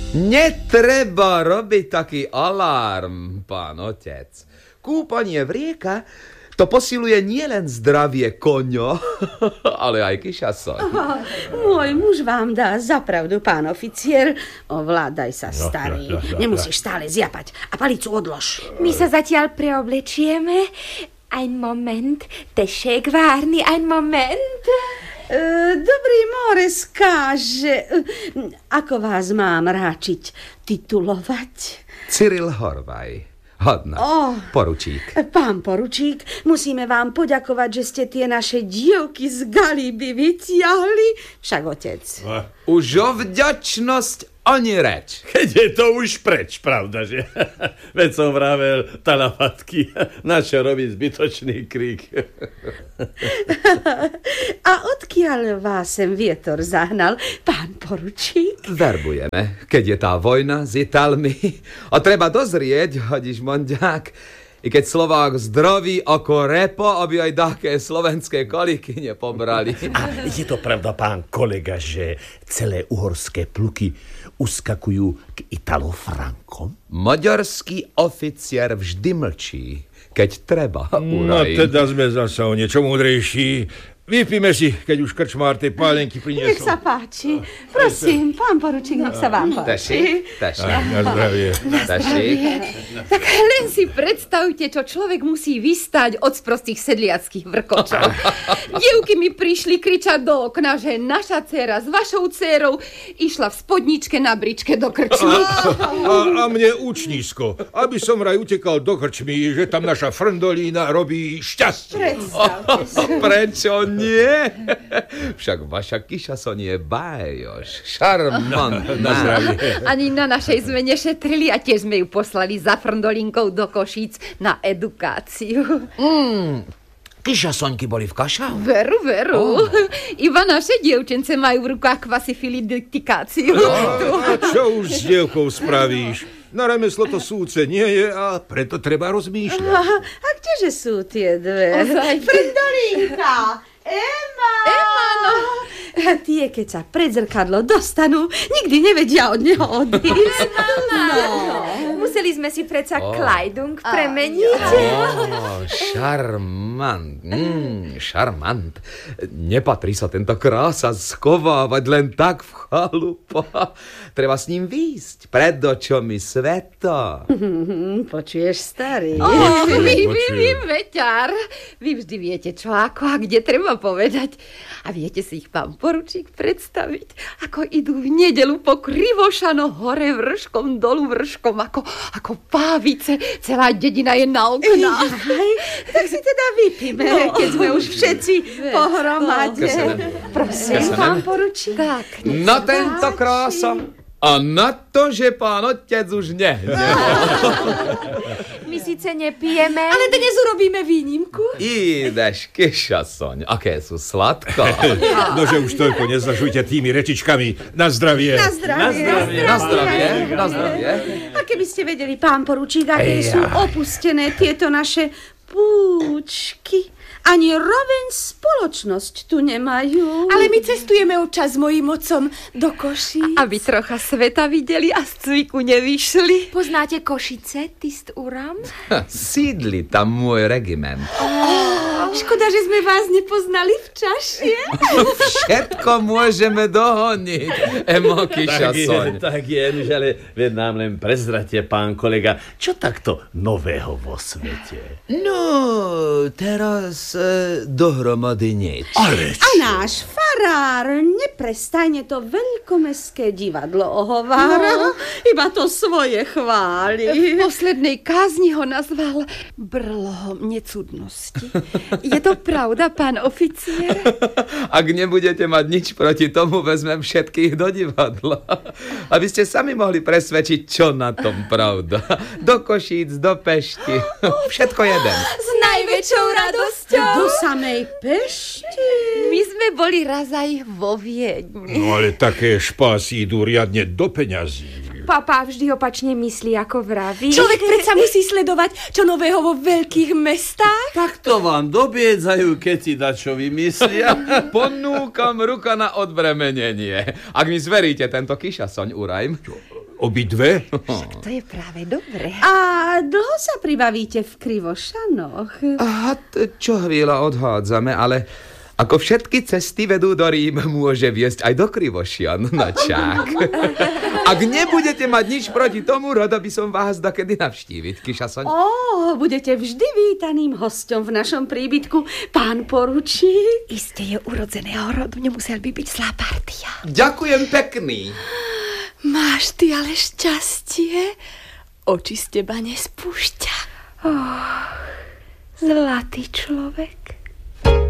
Netreba robiť taký alarm, pán otec. Kúpanie v rieke to posiluje nielen zdravie koňo, ale aj kyšasoň. Môj muž vám dá zapravdu, pán oficier. Ovládaj sa, starý. Nemusíš stále zjapať. A palicu odlož. My sa zatiaľ preoblečieme. Ein Moment, Tešek várny, ein Moment. Dobrý Mores káže, ako vás mám ráčiť titulovať? Cyril Horvaj. Hodno. Poručík. Pán poručík, musíme vám poďakovať, že ste tie naše dievky z Galíby vytiahli. Však otec. Už o vďačnosť ani reč. Keď je to už preč, pravda, že? Veď som vravel, talafatky, na čo robiť zbytočný krík. A odkiaľ vás sem vietor zahnal, pán poručík? Verbujeme, keď je tá vojna s Italmi. A treba dozrieť, hodíš mondiák. I keď Slovák zdraví ako repo, aby aj také slovenské koliky nepobrali. A je to pravda, pán kolega, že celé uhorské pluky uskakujú k Italofrankom? Maďarský oficier vždy mlčí, keď treba, No teda sme zasa o niečo múdrejší. Vypíme si, keď už krčmár tej pálenky priniesol. Nech sa páči. Prosím, pán poručík, nech sa vám páči. Taši. Na zdravie. Tak len si predstavte, čo človek musí vystať od sprostých sedliackých vrkočov. Dievky mi prišli kričať do okna, že naša dcéra s vašou dcérou išla v spodničke na bričke do krčmy. A mne učnísko, aby som vraj utekal do krčmy, že tam naša frndolína robí šťastie. Predstavte si. Prečo nie? Však vaša kyšasoň je bájoš, šarmantná. Na zdravie. Ani na našej sme nešetrili a tiež sme ju poslali za frndolinkou do Košíc na edukáciu. Kyšasoňky boli v kašau? Veru. Iba naše dievčence majú v rukách kvasifilidikáciu. A čo už s dievkou spravíš? Na remeslo to súce nie je a preto treba rozmýšľať. A kdeže sú tie dve? Frndolínka! Ema, no. Tie, keď sa pred zrkadlo dostanú, nikdy nevedia od neho odísť. Museli sme si predsa Kleidung premeniť. Šarmant. Nepatrí sa tento krása schovávať len tak v chalupa. Treba s ním výjsť pred očami sveta. Počuješ, starý? Vy, veťar. Vy vždy viete, čo, ako a kde treba povedať. A viete si ich, pán poručík, predstaviť, ako idú v nedeľu po Krivošano hore vrškom, dolu vrškom, ako pávice. Celá dedina je na oknách. Tak si teda vypíme, keď sme už všetci pohromade. Prosím, pán poručík. Tak, Na tento krása a na to, že pán otec už nehne. My síce nepijeme, ale dnes urobíme výnimku. Ideš, kyšasoň, aké sú sladko. Nože už toľko nezažujte tými rečičkami. Na zdravie. Na zdravie. Na zdravie. A keby ste vedeli, pán poručík, aké sú opustené tieto naše púčky. Ani roveň spoločnosť tu nemajú. Ale my cestujeme občas s mojím otcom do Koší. Aby trocha sveta videli a z cviku nevyšli. poznáte Košice, Tist Uram? Sídli tam môj regiment. Škoda, že sme vás nepoznali v čašie. Všetko môžeme dohoniť, Emo kyšasoň. Tak je, ale veď nám len prezrate, pán kolega, čo takto nového vo svete? No, teraz dohromady nič. A náš farár neprestajne to veľkomestské divadlo ohovára. Iba to svoje chváli. V poslednej kázni ho nazval brlohom necudnosti. Je to pravda, pán oficier? Ak nebudete mať nič proti tomu, vezmem všetkých do divadla. Aby ste sami mohli presvedčiť, čo na tom pravda. Do Košíc, do Pešti. Všetko jeden. S najväčšou radosťou. Do samej Pešti. My sme boli raz aj vo Viedni. No ale také špásy idú riadne do peňazí. Papa vždy opačne myslí, ako vraví. Človek predsa musí sledovať, čo nového vo veľkých mestách. Tak to vám dobiedzajú, keď si dačo vymyslia. Ponúkam ruka na odbremenenie. Ak mi zveríte tento kyšasoň, Urajm. Obidve? Však to je práve dobre. A dlho sa pribavíte v Krivošanoch? Aha, čo chvíľa odhádzame, ale ako všetky cesty vedú do Ríma, môže viesť aj do Krivošian, no čák. Ak nebudete mať nič proti tomu, rada by som vás dokedy navštíviť, Kyšasoň. Budete vždy vítaným hosťom v našom príbytku, pán poručík. Iste je urodzeného rodu, nemusel by byť zlá partia. Ďakujem pekný. Máš ty ale šťastie, oči z teba nespúšťa. Zlatý človek.